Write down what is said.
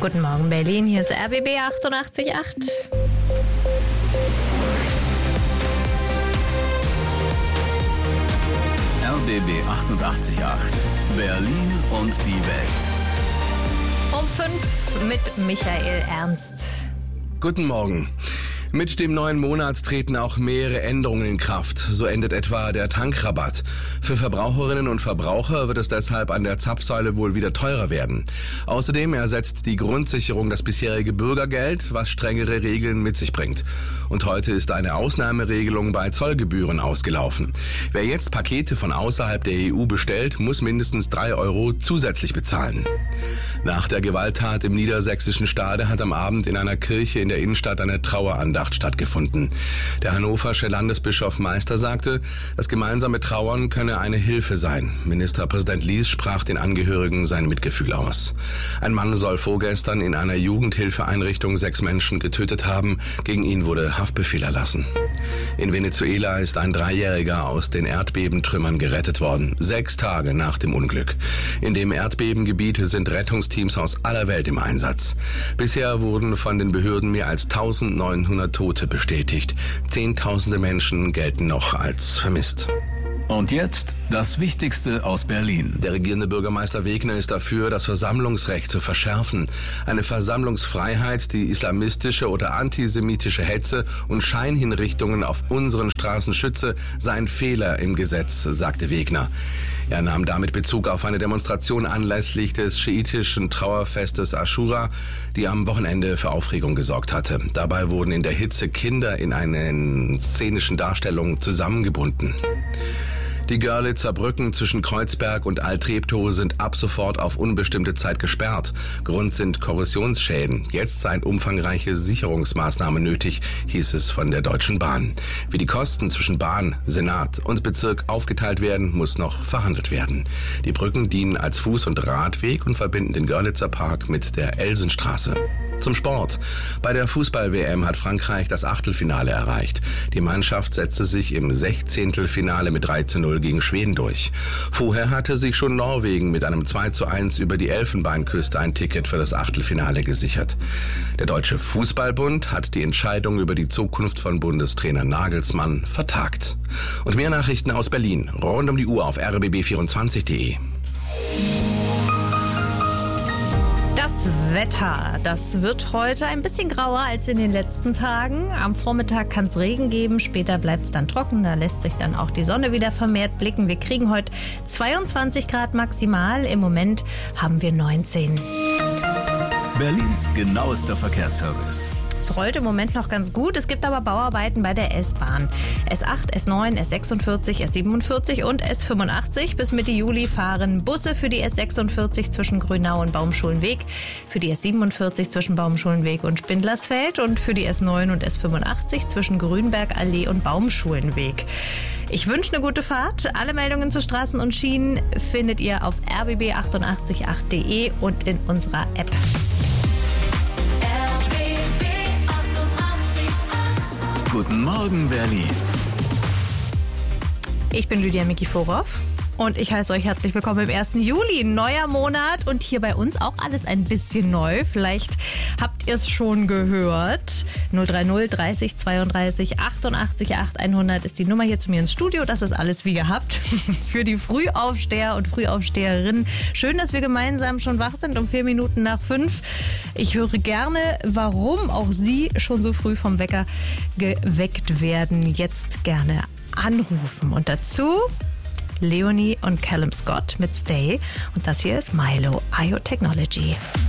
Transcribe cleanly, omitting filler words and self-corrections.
Guten Morgen Berlin, hier ist RBB 88.8. RBB 88.8. Berlin und die Welt. Um 5 mit Michael Ernst. Guten Morgen. Mit dem neuen Monat treten auch mehrere Änderungen in Kraft. So endet etwa der Tankrabatt. Für Verbraucherinnen und Verbraucher wird es deshalb an der Zapfsäule wohl wieder teurer werden. Außerdem ersetzt die Grundsicherung das bisherige Bürgergeld, was strengere Regeln mit sich bringt. Und heute ist eine Ausnahmeregelung bei Zollgebühren ausgelaufen. Wer jetzt Pakete von außerhalb der EU bestellt, muss mindestens 3 Euro zusätzlich bezahlen. Nach der Gewalttat im niedersächsischen Stade hat am Abend in einer Kirche in der Innenstadt eine Trauerandacht stattgefunden. Der hannoversche Landesbischof Meister sagte, das gemeinsame Trauern könne eine Hilfe sein. Ministerpräsident Lies sprach den Angehörigen sein Mitgefühl aus. Ein Mann soll vorgestern in einer Jugendhilfeeinrichtung 6 Menschen getötet haben. Gegen ihn wurde Haftbefehl erlassen. In Venezuela ist ein 3-Jähriger aus den Erdbebentrümmern gerettet worden, 6 Tage nach dem Unglück. In dem Erdbebengebiet sind Rettungsteams aus aller Welt im Einsatz. Bisher wurden von den Behörden mehr als 1900 Tote bestätigt. Zehntausende Menschen gelten noch als vermisst. Und jetzt das Wichtigste aus Berlin. Der regierende Bürgermeister Wegner ist dafür, das Versammlungsrecht zu verschärfen. Eine Versammlungsfreiheit, die islamistische oder antisemitische Hetze und Scheinhinrichtungen auf unseren Straßen schütze, sei ein Fehler im Gesetz, sagte Wegner. Er nahm damit Bezug auf eine Demonstration anlässlich des schiitischen Trauerfestes Aschura, die am Wochenende für Aufregung gesorgt hatte. Dabei wurden in der Hitze Kinder in einen szenischen Darstellungen zusammengebunden. Die Görlitzer Brücken zwischen Kreuzberg und Alt-Treptow sind ab sofort auf unbestimmte Zeit gesperrt. Grund sind Korrosionsschäden. Jetzt seien umfangreiche Sicherungsmaßnahmen nötig, hieß es von der Deutschen Bahn. Wie die Kosten zwischen Bahn, Senat und Bezirk aufgeteilt werden, muss noch verhandelt werden. Die Brücken dienen als Fuß- und Radweg und verbinden den Görlitzer Park mit der Elsenstraße. Zum Sport. Bei der Fußball-WM hat Frankreich das Achtelfinale erreicht. Die Mannschaft setzte sich im 16. Finale mit 3:0 gegen Schweden durch. Vorher hatte sich schon Norwegen mit einem 2:1 über die Elfenbeinküste ein Ticket für das Achtelfinale gesichert. Der Deutsche Fußballbund hat die Entscheidung über die Zukunft von Bundestrainer Nagelsmann vertagt. Und mehr Nachrichten aus Berlin rund um die Uhr auf rbb24.de. Das Wetter, das wird heute ein bisschen grauer als in den letzten Tagen. Am Vormittag kann es Regen geben, später bleibt es dann trocken. Da lässt sich dann auch die Sonne wieder vermehrt blicken. Wir kriegen heute 22 Grad maximal. Im Moment haben wir 19. Berlins genauester Verkehrsservice. Es rollt im Moment noch ganz gut. Es gibt aber Bauarbeiten bei der S-Bahn. S8, S9, S46, S47 und S85. Bis Mitte Juli fahren Busse für die S46 zwischen Grünau und Baumschulenweg, für die S47 zwischen Baumschulenweg und Spindlersfeld und für die S9 und S85 zwischen Grünbergallee und Baumschulenweg. Ich wünsche eine gute Fahrt. Alle Meldungen zu Straßen und Schienen findet ihr auf rbb888.de und in unserer App. Guten Morgen, Berlin. Ich bin Lydia Mikiforov und ich heiße euch herzlich willkommen im 1. Juli. Neuer Monat und hier bei uns auch alles ein bisschen neu. Vielleicht habt ihr es schon gehört. 030 30 32 88 8 100 ist die Nummer hier zu mir ins Studio. Das ist alles wie gehabt für die Frühaufsteher und Frühaufsteherinnen. Schön, dass wir gemeinsam schon wach sind um 4 Minuten nach 5. Ich höre gerne, warum auch Sie schon so früh vom Wecker geweckt werden. Jetzt gerne anrufen. Und dazu Leonie und Callum Scott mit Stay. Und das hier ist Milo, IO Technology.